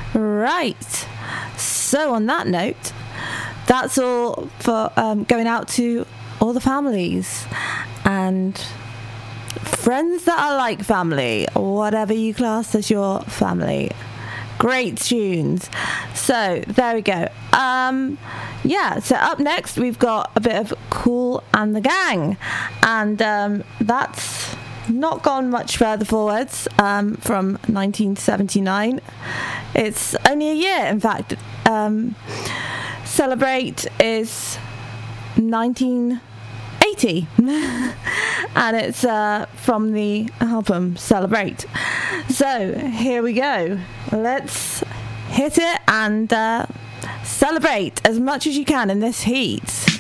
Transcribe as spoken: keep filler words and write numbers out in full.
Right. So on that note, that's all for um, going out to all the families and friends that are like family, whatever you class as your family. Great tunes. So there we go. Um, yeah, so up next we've got a bit of Kool and the Gang, and um, that's not gone much further forwards um, from nineteen seventy-nine. It's only a year, in fact. Um, Celebrate is nineteen eighty and it's uh, from the album Celebrate. So here we go. Let's hit it and uh, celebrate as much as you can in this heat.